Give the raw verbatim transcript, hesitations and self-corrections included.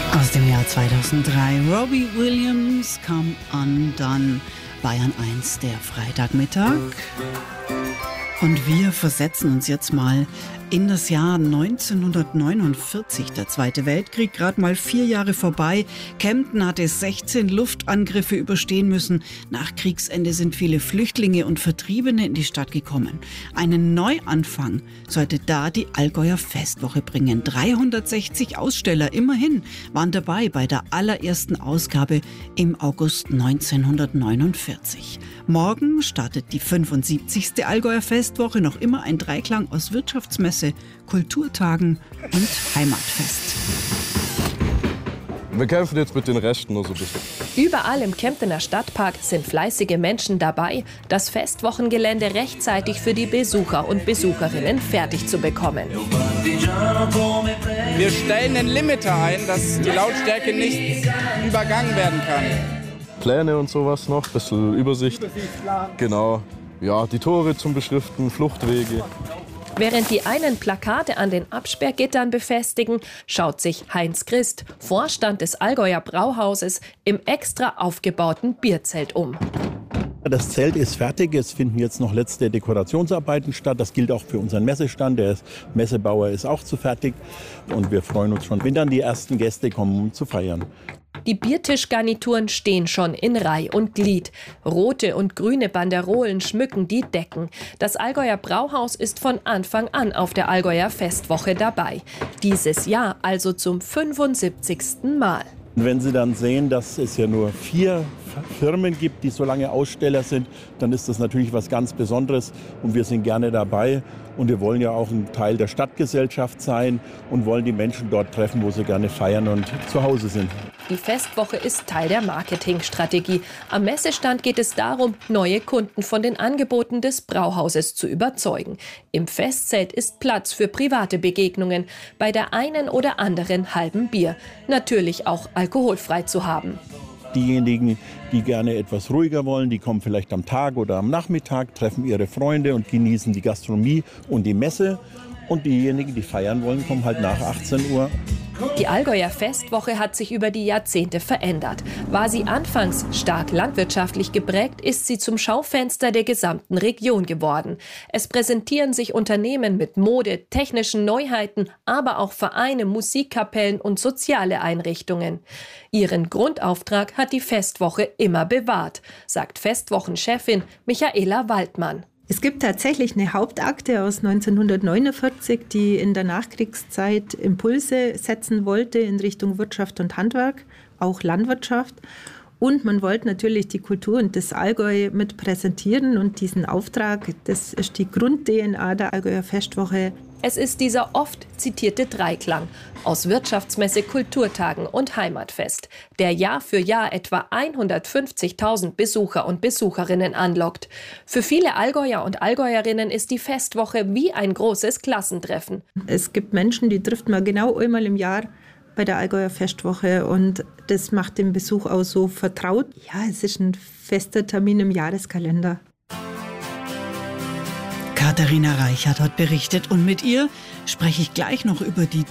Aus dem Jahr zweitausenddrei, Robbie Williams, Come Undone, Bayern eins, der Freitagmittag. Und wir versetzen uns jetzt mal in das Jahr neunzehnhundertneunundvierzig, der Zweite Weltkrieg, gerade mal vier Jahre vorbei. Kempten hatte sechzehn Luftangriffe überstehen müssen. Nach Kriegsende sind viele Flüchtlinge und Vertriebene in die Stadt gekommen. Einen Neuanfang sollte da die Allgäuer Festwoche bringen. dreihundertsechzig Aussteller immerhin waren dabei bei der allerersten Ausgabe im August neunzehnhundertneunundvierzig. Morgen startet die fünfundsiebzigste Allgäuer Festwoche, noch immer ein Dreiklang aus Wirtschaftsmesse, Kulturtagen und Heimatfest. Wir kämpfen jetzt mit den Resten noch so ein bisschen. Überall im Kemptener Stadtpark sind fleißige Menschen dabei, das Festwochengelände rechtzeitig für die Besucher und Besucherinnen fertig zu bekommen. Wir stellen einen Limiter ein, dass die Lautstärke nicht übergangen werden kann. Pläne und sowas noch, ein bisschen Übersicht. Genau. Ja, die Tore zum Beschriften, Fluchtwege. Während die einen Plakate an den Absperrgittern befestigen, schaut sich Heinz Christ, Vorstand des Allgäuer Brauhauses, im extra aufgebauten Bierzelt um. Das Zelt ist fertig, es finden jetzt noch letzte Dekorationsarbeiten statt. Das gilt auch für unseren Messestand, der Messebauer ist auch zu fertig. Und wir freuen uns schon, wenn dann die ersten Gäste kommen, um zu feiern. Die Biertischgarnituren stehen schon in Reih und Glied. Rote und grüne Banderolen schmücken die Decken. Das Allgäuer Brauhaus ist von Anfang an auf der Allgäuer Festwoche dabei. Dieses Jahr also zum fünfundsiebzigsten Mal. Wenn Sie dann sehen, dass es ja nur vier Firmen gibt, die so lange Aussteller sind, dann ist das natürlich was ganz Besonderes und wir sind gerne dabei. Und wir wollen ja auch ein Teil der Stadtgesellschaft sein und wollen die Menschen dort treffen, wo sie gerne feiern und zu Hause sind. Die Festwoche ist Teil der Marketingstrategie. Am Messestand geht es darum, neue Kunden von den Angeboten des Brauhauses zu überzeugen. Im Festzelt ist Platz für private Begegnungen, bei der einen oder anderen halben Bier. Natürlich auch alkoholfrei zu haben. Diejenigen, die gerne etwas ruhiger wollen, die kommen vielleicht am Tag oder am Nachmittag, treffen ihre Freunde und genießen die Gastronomie und die Messe. Und diejenigen, die feiern wollen, kommen halt nach achtzehn Uhr. Die Allgäuer Festwoche hat sich über die Jahrzehnte verändert. War sie anfangs stark landwirtschaftlich geprägt, ist sie zum Schaufenster der gesamten Region geworden. Es präsentieren sich Unternehmen mit Mode, technischen Neuheiten, aber auch Vereine, Musikkapellen und soziale Einrichtungen. Ihren Grundauftrag hat die Festwoche immer bewahrt, sagt Festwochenchefin Michaela Waldmann. Es gibt tatsächlich eine Hauptakte aus neunzehnhundertneunundvierzig, die in der Nachkriegszeit Impulse setzen wollte in Richtung Wirtschaft und Handwerk, auch Landwirtschaft. Und man wollte natürlich die Kultur und das Allgäu mit präsentieren und diesen Auftrag, das ist die Grund-D N A der Allgäuer Festwoche. Es ist dieser oft zitierte Dreiklang aus Wirtschaftsmesse, Kulturtagen und Heimatfest, der Jahr für Jahr etwa hundertfünfzigtausend Besucher und Besucherinnen anlockt. Für viele Allgäuer und Allgäuerinnen ist die Festwoche wie ein großes Klassentreffen. Es gibt Menschen, die trifft man genau einmal im Jahr bei der Allgäuer Festwoche und das macht den Besuch auch so vertraut. Ja, es ist ein fester Termin im Jahreskalender. Katharina Reichert hat berichtet und mit ihr spreche ich gleich noch über die